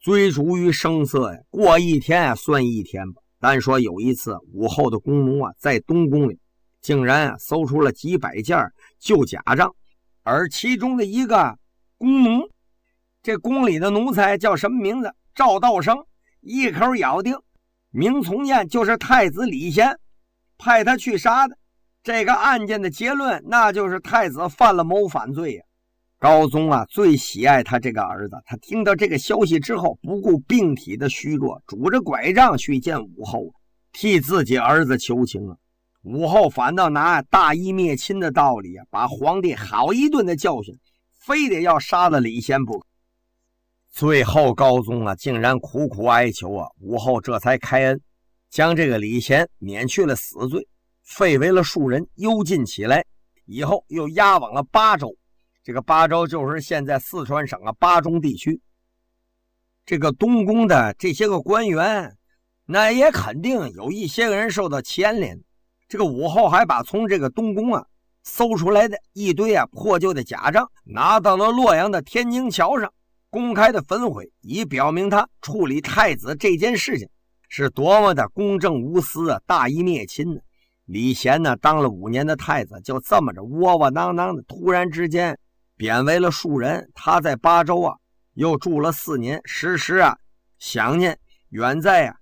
追逐于声色呀，过一天算一天吧。单说有一次，武后的弓弩在东宫里竟然搜出了几百件旧甲仗，而其中的一个弓弩，这宫里的奴才叫什么名字？赵道生，一口咬定明从彦就是太子李贤派他去杀的。这个案件的结论，那就是太子犯了谋反罪呀。高宗最喜爱他这个儿子，他听到这个消息之后，不顾病体的虚弱，拄着拐杖去见武后，替自己儿子求情啊。武后反倒拿大义灭亲的道理把皇帝好一顿的教训，非得要杀了李贤不可。最后高宗竟然苦苦哀求武后这才开恩，将这个李贤免去了死罪，废为了庶人，幽禁起来，以后又押往了巴州。这个巴州就是现在四川省巴中地区。这个东宫的这些个官员，那也肯定有一些个人受到牵连。这个武后还把从这个东宫搜出来的一堆破旧的甲仗拿到了洛阳的天津桥上，公开的焚毁，以表明他处理太子这件事情是多么的公正无私大义灭亲呢。李贤当了5年的太子，就这么着窝窝囊囊的，突然之间贬为了庶人。他在巴州又住了4年，时时想念远在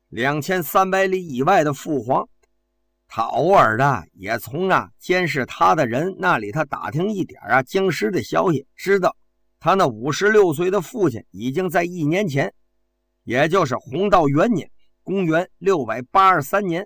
2300里以外的父皇。他偶尔的也从监视他的人那里他打听一点京师的消息，知道他那56岁的父亲已经在1年前，也就是弘道元年公元683年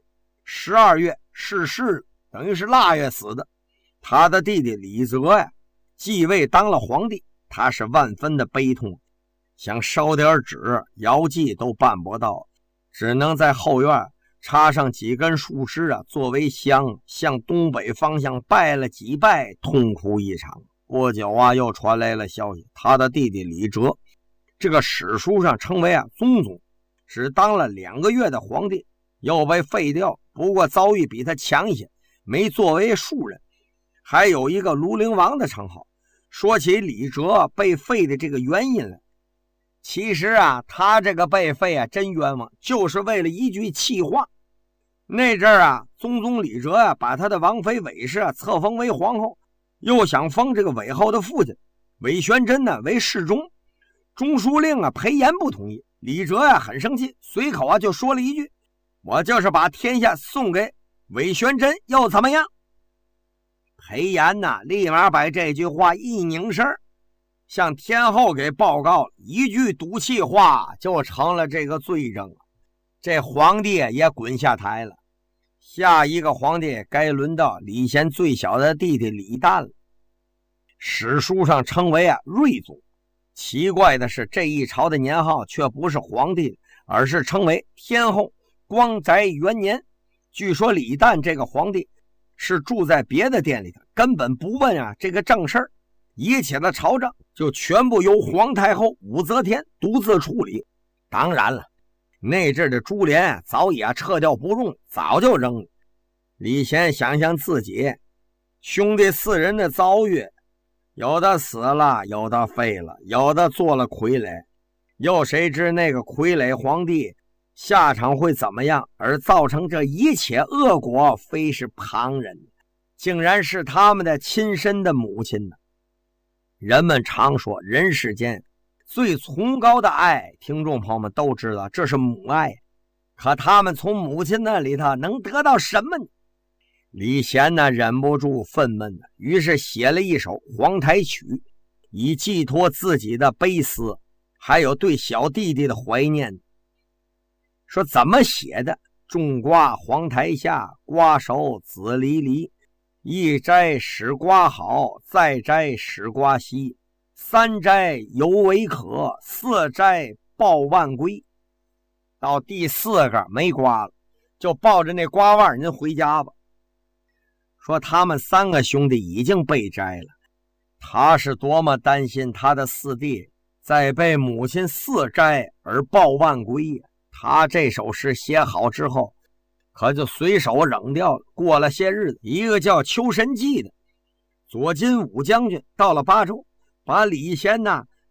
12月逝世，等于是腊月死的。他的弟弟李泽继位当了皇帝，他是万分的悲痛，想烧点纸摇祭都办不到，只能在后院插上几根树枝作为香，向东北方向拜了几拜，痛哭一场。不久又传来了消息，他的弟弟李哲，这个史书上称为宗宗，只当了2个月的皇帝，又被废掉，不过遭遇比他强一些，没作为庶人，还有一个庐陵王的称号。说起李哲被废的这个原因来，其实他这个被废真冤枉，就是为了一句气话。那阵宗宗李哲把他的王妃韦氏册封为皇后，又想封这个韦后的父亲韦玄真为侍中。中书令裴炎不同意，李哲很生气，随口就说了一句：我就是把天下送给韦玄真又怎么样？裴炎立马把这句话一拧身，向天后给报告，一句赌气话就成了这个罪证了。这皇帝也滚下台了。下一个皇帝该轮到李贤最小的弟弟李旦了，史书上称为睿宗。奇怪的是，这一朝的年号却不是皇帝，而是称为天后光宅元年。据说李旦这个皇帝是住在别的殿里的，根本不问这个正事儿，一切的朝政就全部由皇太后武则天独自处理。当然了，那阵的珠帘早已撤掉不用，早就扔了。李贤想想自己兄弟4人的遭遇，有的死了，有的废了，有的做了傀儡，又谁知那个傀儡皇帝下场会怎么样？而造成这一切恶果，非是旁人，竟然是他们的亲生的母亲呢。人们常说人世间最崇高的爱，听众朋友们都知道这是母爱，可他们从母亲那里头能得到什么呢？李贤忍不住愤懑于是写了一首黄台曲，以寄托自己的悲思，还有对小弟弟的怀念。说怎么写的？种瓜黄台下，瓜熟子离离，一摘使瓜好，再摘使瓜稀，三摘犹为可，四摘报万归。到第4个没瓜了，就抱着那瓜腕您回家吧。说他们3个兄弟已经被摘了，他是多么担心他的4弟再被母亲4摘而报万归呀。他这首诗写好之后，可就随手扔掉了。过了些日子，一个叫邱神济的左金武将军到了巴州，把李贤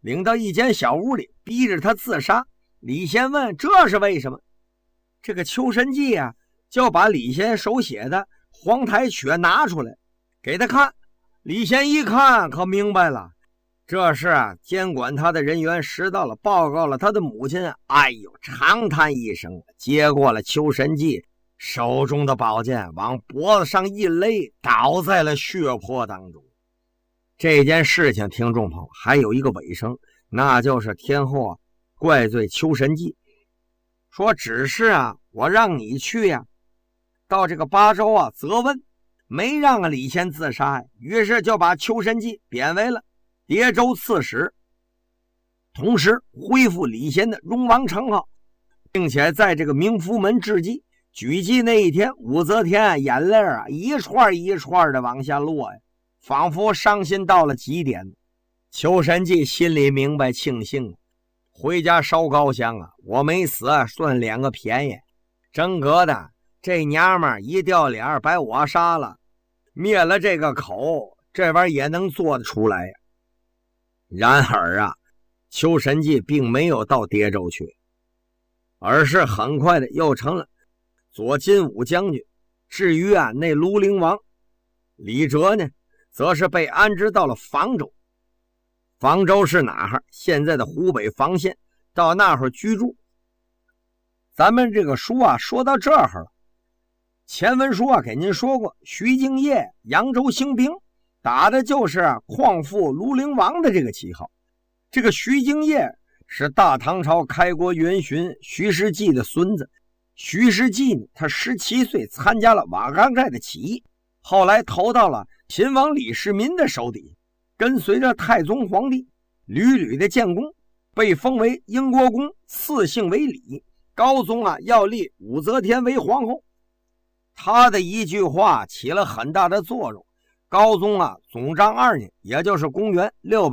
领到一间小屋里，逼着他自杀。李贤问这是为什么？这个邱神济啊，就把李贤手写的黄台诀拿出来给他看。李贤一看可明白了，这是监管他的人员识到了，报告了他的母亲。哎呦，长叹一声，接过了邱神济手中的宝剑，往脖子上一勒，倒在了血泊当中。这件事情听众朋友还有一个尾声，那就是天后怪罪邱神济，说只是我让你去到这个巴州责问，没让李贤自杀于是就把邱神济贬为了叠州刺史，同时恢复李贤的荣王称号，并且在这个明福门之际举祭那一天，武则天眼泪一串一串的往下落仿佛伤心到了极点。邱神济心里明白庆幸，回家烧高香我没死算2个便宜，真格的这娘们一掉脸把我杀了，灭了这个口，这玩意也能做得出来然而邱神济并没有到叠州去，而是很快的又成了左金吾将军。至于那庐陵王李哲呢，则是被安置到了房州。房州是哪儿？现在的湖北房县，到那儿居住。咱们这个书说到这儿了，前文书给您说过，徐敬业扬州兴兵，打的就是匡复庐陵王的这个旗号。这个徐敬业是大唐朝开国元勋徐世绩的孙子。徐世绩呢，他17岁参加了瓦岗寨的起义，后来投到了秦王李世民的手底，跟随着太宗皇帝屡屡的建功，被封为英国公，赐姓为李。高宗要立武则天为皇后，他的一句话起了很大的作用。高宗总章2年，也就是公元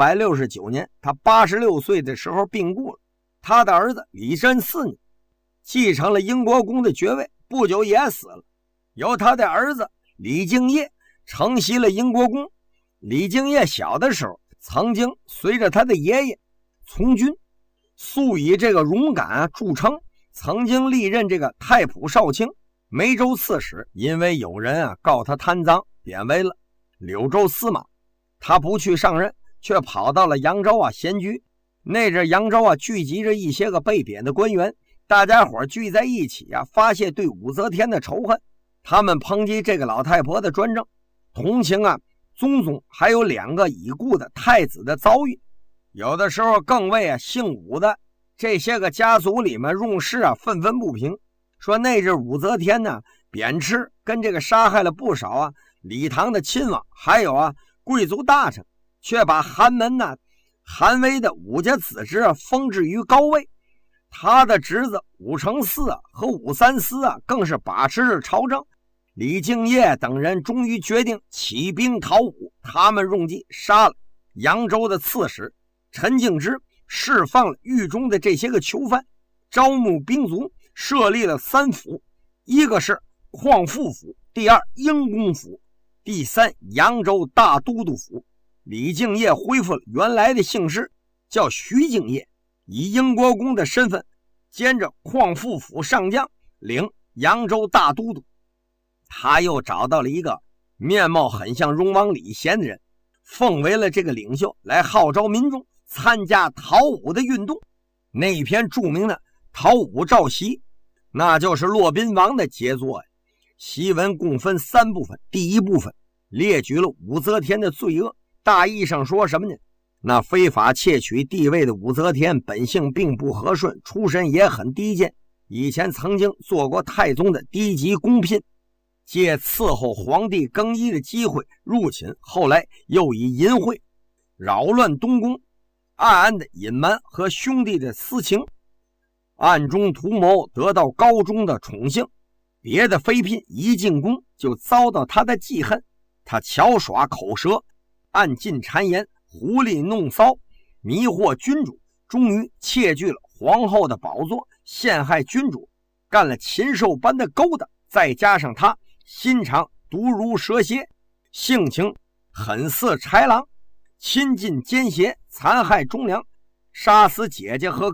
669年，他86岁的时候病故了。他的儿子李真4年继承了英国公的爵位，不久也死了。由他的儿子李敬业承袭了英国公。李敬业小的时候曾经随着他的爷爷从军，素以这个勇敢著称，曾经历任这个太仆少卿、梅州刺史。因为有人告他贪赃，贬为了柳州司马。他不去上任，却跑到了扬州闲居。那阵扬州聚集着一些个被贬的官员，大家伙聚在一起发泄对武则天的仇恨。他们抨击这个老太婆的专政，同情宗还有2个已故的太子的遭遇。有的时候更为姓武的这些个家族里面用事愤愤不平，说那阵武则天呢贬斥跟这个杀害了不少李唐的亲王，还有贵族大臣，却把寒门韩威的武家子侄封置于高位。他的侄子武承嗣和武三思更是把持着朝政。李敬业等人终于决定起兵讨武，他们用计杀了扬州的刺史陈敬之，释放了狱中的这些个囚犯，招募兵卒，设立了3府，一个是匡复府，第2英公府，第3扬州大都督府。李敬业恢复了原来的姓氏，叫徐敬业，以英国公的身份兼着匡复府上将，领扬州大都督。他又找到了一个面貌很像荣王李贤的人，奉为了这个领袖，来号召民众参加讨武的运动。那一篇著名的讨武诏檄，那就是骆宾王的杰作檄文共分3部分。第1部分列举了武则天的罪恶，大意上说什么呢？那非法窃取帝位的武则天本性并不和顺，出身也很低贱，以前曾经做过太宗的低级宫嫔，借伺候皇帝更衣的机会入寝，后来又以淫秽扰乱东宫，暗暗的隐瞒和兄弟的私情，暗中图谋得到高宗的宠幸。别的妃嫔一进宫就遭到他的记恨，他巧耍口舌，暗尽谗言，狐狸弄骚，迷惑君主，终于窃据了皇后的宝座，陷害君主，干了禽兽般的勾当。再加上他心肠毒如蛇蝎，性情狠似豺狼，亲近奸邪，残害忠良， 杀死姐姐和